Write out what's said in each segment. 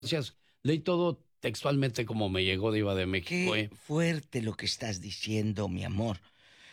Gracias. Leí todo textualmente como me llegó, Diva de México, Qué ¿eh? fuerte lo que estás diciendo, mi amor.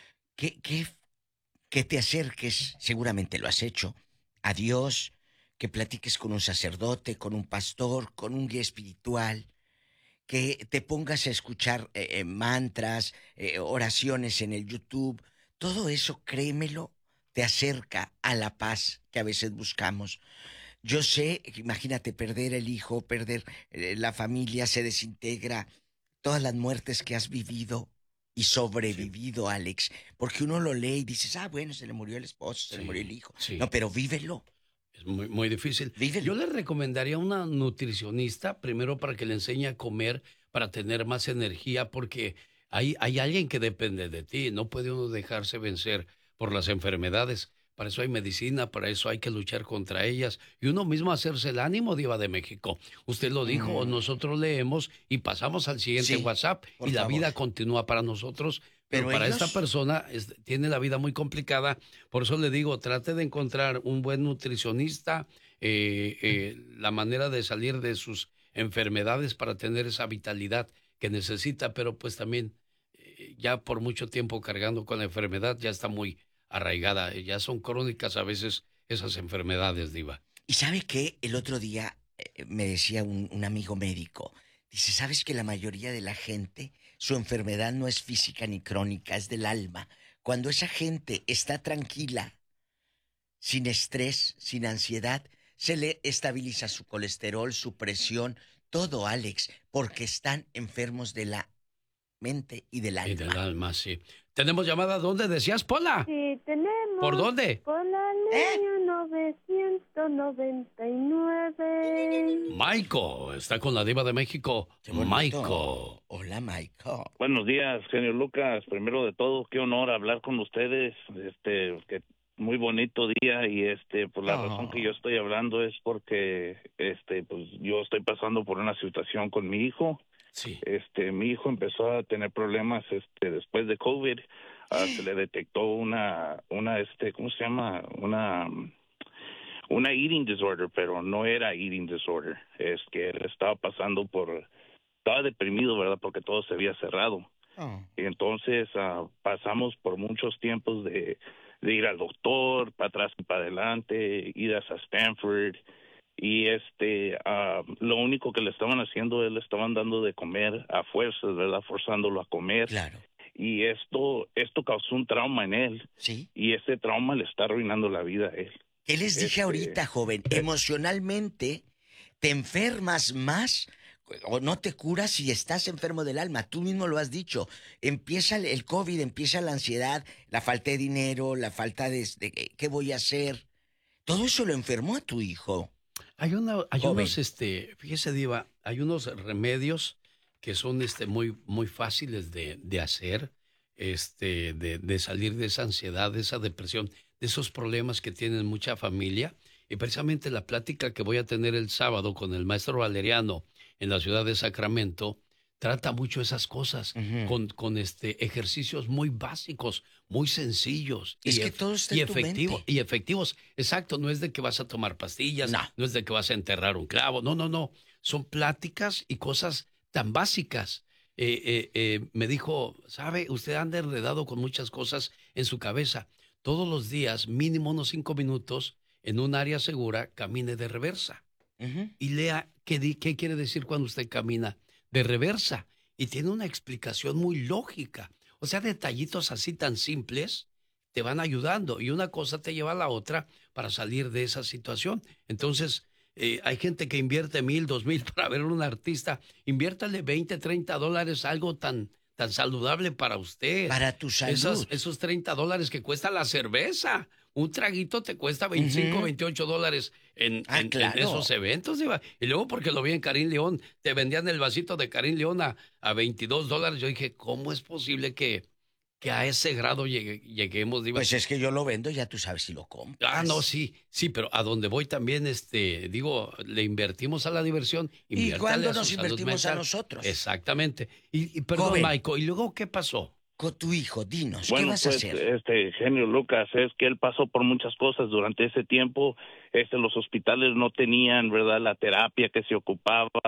Que te acerques, seguramente lo has hecho, a Dios, que platiques con un sacerdote, con un pastor, con un guía espiritual, que te pongas a escuchar mantras, oraciones en el YouTube. Todo eso, créemelo, te acerca a la paz que a veces buscamos. Yo sé, imagínate perder el hijo, perder la familia, se desintegra, todas las muertes que has vivido y Sí, sobrevivido, Alex, porque uno lo lee y dices, ah, bueno, se le murió el esposo, se le murió el sí, hijo. No, sí. pero vívelo, Es muy, muy difícil. Yo vívelo. le recomendaría una nutricionista, primero para que le enseñe a comer, para tener más energía, porque hay alguien que depende de ti. No puede uno dejarse vencer por las enfermedades. Para eso hay medicina, para eso hay que luchar contra ellas. Y uno mismo hacerse el ánimo, Diva de México. Usted lo dijo, Mm, nosotros leemos y pasamos al siguiente sí, WhatsApp por y la favor. vida continúa para nosotros. Pero Pero para esta ellos, persona tiene la vida muy complicada, por eso le digo, trate de encontrar un buen nutricionista, la manera de salir de sus enfermedades para tener esa vitalidad que necesita, pero pues también ya por mucho tiempo cargando con la enfermedad ya está muy arraigada, ya son crónicas a veces esas enfermedades, Diva. ¿y sabe qué? El otro día me decía un amigo médico, dice, ¿sabes que la mayoría de la gente, su enfermedad no es física ni crónica, es del alma? Cuando esa gente está tranquila, sin estrés, sin ansiedad, se le estabiliza su colesterol, su presión, todo, Alex, porque están enfermos de la mente y del Y del alma. alma, sí. ¿Tenemos llamada? ¿Dónde decías, Pola? Sí, ¿Por tenemos dónde? con la ¿Eh? línea 999. Michael, está con la Diva de México. Qué bonito. Michael. Hola, Michael. Buenos días, genio Lucas. Primero de todo, qué honor hablar con ustedes. Que muy bonito día y por la razón que yo Oh, estoy hablando es porque pues yo estoy pasando por una situación con mi hijo. Sí. Mi hijo empezó a tener problemas después de COVID. Se le detectó ¿cómo se llama? Una eating disorder, pero no era eating disorder. Es que él estaba deprimido, ¿verdad? Porque todo se había cerrado. oh. Y entonces pasamos por muchos tiempos de ir al doctor, para atrás y para adelante, ir hasta Stanford. Y lo único que le estaban haciendo, él le estaban dando de comer a fuerzas, ¿verdad? Forzándolo a comer. Claro. Y esto causó un trauma en él. ¿Sí? Y ese trauma le está arruinando la vida a él. ¿Qué les dije Este, ahorita, joven? Emocionalmente te enfermas más o no te curas si estás enfermo del alma. Tú mismo lo has dicho. Empieza el COVID, empieza la ansiedad, la falta de dinero, la falta de ¿qué voy a hacer? Todo eso lo enfermó a tu hijo, Hay unos, joven. fíjese, Diva, hay unos remedios que son muy, muy fáciles de hacer, de salir de esa ansiedad, de esa depresión, de esos problemas que tienen mucha familia. Y precisamente la plática que voy a tener el sábado con el maestro Valeriano en la ciudad de Sacramento trata mucho esas cosas, Ujú. con ejercicios muy básicos, muy sencillos Es que todo está y en tu mente. efectivos. Exacto, no es de que vas a tomar pastillas, No. no es de que vas a enterrar un clavo, no, no, no. Son pláticas y cosas tan básicas. Me dijo, sabe, usted anda enredado con muchas cosas en su cabeza. Todos los días, mínimo unos 5 minutos, en un área segura, camine de reversa Ujú. y lea qué quiere decir cuando usted camina de reversa. Y tiene una explicación muy lógica. O sea, detallitos así tan simples te van ayudando y una cosa te lleva a la otra para salir de esa situación. Entonces, hay gente que invierte 1,000, 2,000 para ver a un artista. Inviértale 20, $30, algo tan saludable para usted. Para tu salud. Esos $30 que cuesta la cerveza. Un traguito te cuesta 25, Ujú. $28 Ah, en claro. esos eventos, Diva. Y luego porque lo vi en Karim León, te vendían el vasito de Karim León a $22. Yo dije, ¿cómo es posible que a ese grado lleguemos, Diva? Pues es que yo lo vendo, ya tú sabes si lo Ah, no, compras. sí, sí, pero a donde voy también, digo, le invertimos a la diversión, ¿Y inviértale cuándo a su nos salud invertimos a mental. nosotros? Exactamente. Y perdón, Joven, Michael, ¿y luego qué pasó? con tu hijo, dinos, ¿qué Bueno, vas a pues hacer? genio Lucas, es que él pasó por muchas cosas durante ese tiempo los hospitales no tenían, ¿verdad?, la terapia que se ocupaba,